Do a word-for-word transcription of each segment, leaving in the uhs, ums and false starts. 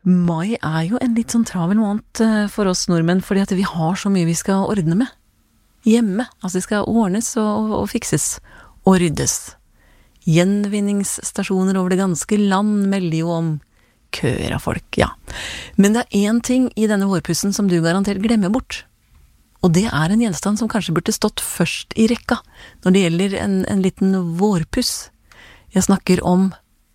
Mai er jo en litt sånn travel måned for oss nordmenn, fordi at vi har så mye vi skal ordne med. Hjemme, altså det skal ordnes og, og fikses, og ryddes. Gjenvinningsstasjoner over det ganske land melder jo om køer av folk, ja. Men det er en ting i denne vårpussen som du garantert glemmer bort. Og det er en gjenstand som kanskje burde stått først i rekka, når det gjelder en, en liten vårpuss. Jeg snakker om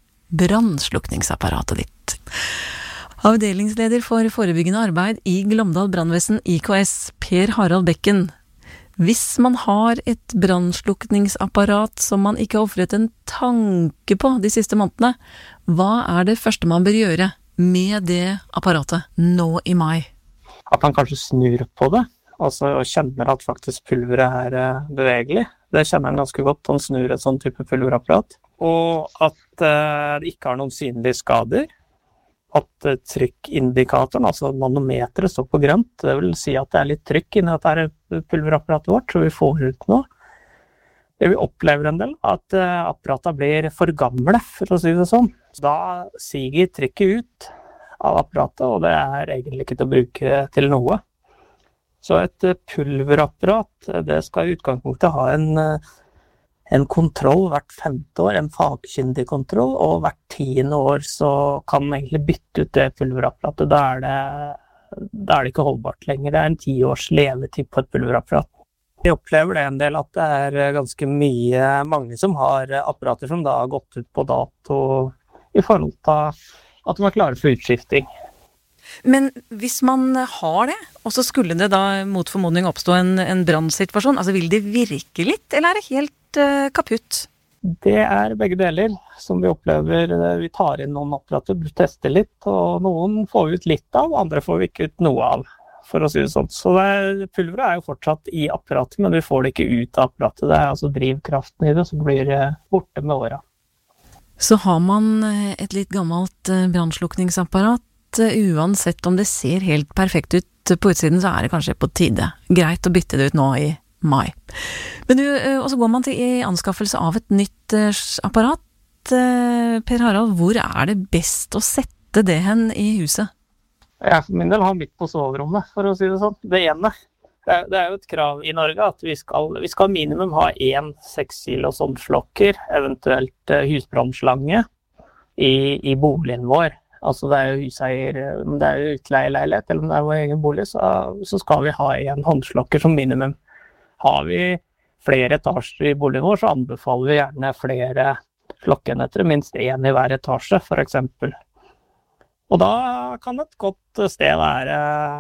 brannslukningsapparatet ditt. Avdelingsleder for forebyggende arbeid i Glåmdal Brannvesen I K S, Per Harald Bekken. Hvis man har et brannslukningsapparat som man ikke har offret en tanke på de siste månedene, hva er det første man bør gjøre med det apparatet nå i mai? At man kanskje snur på det, altså og kjenner at faktisk pulveret er bevegelig. Det kjenner han ganske godt, han snur et sånn type pulverapparat. Og at uh, det ikke har noen synlige skader. At uh, trykkindikatoren, altså manometret, står på grønt. Det vil si at det er litt trykk inni at det er pulverapparatet vårt, så vi får ut noe. Det vi opplever en del, at uh, apparatet blir for gamle, for å si det sånn. Så da siger trykket ut av apparatet, og det er egentlig ikke til å bruke til noe. Så et uh, pulverapparat, det skal i utgangspunktet ha en... Uh, En kontroll hvert femte år, en fagkyndig kontroll, og hvert tiende år så kan man egentlig bytte ut det pulverapparatet. Da er det, da er det ikke holdbart lenger. Det er en ti års levetid på et pulverapparat. Jeg opplever det en del at det er ganske mye, mange som har apparater som da har gått ut på dato i forhold til at de er klare for utskifting. Men hvis man har det, og så skulle det da mot formodning oppstå en, en brannsituasjon, altså vil det virke litt, eller er det helt uh, kaputt? Det er begge deler som vi opplever. Vi tar inn noen apparater, tester litt, og noen får vi ut litt av, andre får vi ikke ut noe av, for å si det sånn. Så det, pulveret er jo fortsatt i apparatet, men vi får det ikke ut av apparatet. Det er altså drivkraften i det som blir borte med åra. Så har man et litt gammelt brannslukningsapparat, uansett om det ser helt perfekt ut på utsiden, så er det kanskje på tide. Greit å bytte det ut nå i mai. Men du, og så går man til i anskaffelse av et nytt apparat. Per Harald, hvor er det best å sette det hen i huset? Jeg for min del har midt på soverommet, for å si det sånn. Det ene. Det er, det er jo et krav i Norge at vi skal, vi skal minimum ha en seks kilo sånn slokker, eventuelt husbrannslange, i, i boligen vår. Altså det er jo huseier, om det er jo utleieleilighet eller om det er vår egen bolig, så, så skal vi ha en håndslokker som minimum. Har vi flere etasjer i boligen vår, så anbefaler vi gjerne flere slokkenheter, minst en i hver etasje, for eksempel. Og da kan et godt sted være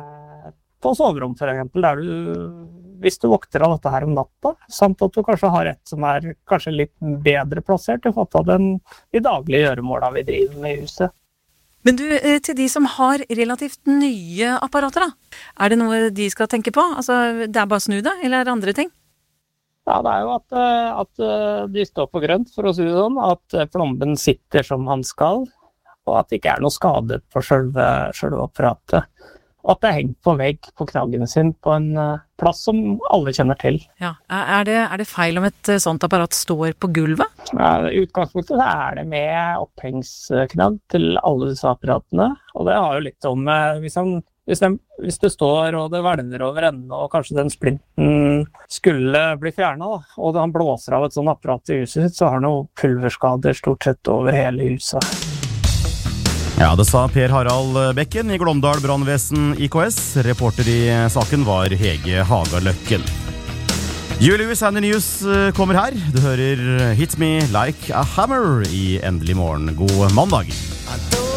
på soverom, for eksempel, der du, hvis du vokter av dette her om natta, samt at du kanskje har et som er kanskje litt bedre plassert i forhold til den i daglige gjøremåla vi driver med i huset. Men du, til de som har relativt nye apparater da, er det noe de skal tenke på? Altså, det er bare snu det, eller er det andre ting? Ja, det er jo at, at de står på grønt, for å si det sånn, at plomben sitter som han skal, og at det ikke er noe skade på selve, selve apparatet. Og at det er hengt på vegg på knaggen sin på en plass som alle kjenner til. Ja, er det, er det feil om et sånt apparat står på gulvet? Ja, i utgangspunktet er det med opphengsknagg til alle disse apparatene, og det har jo litt om, hvis, han, hvis, den, hvis det står og det hvelver over enden, og kanskje den splinten skulle bli fjernet, da, og han blåser av et sånt apparat i huset sitt, så har han noe pulverskader stort sett over hele huset. Ja, det sa Per Harald Bekken i Glåmdal Brannvesen I K S. Reporter i saken var Hege Hagaløkken. Julie Wisander News kommer her. Du hører Hit Me Like a Hammer i Endelig Morgen. God mandag.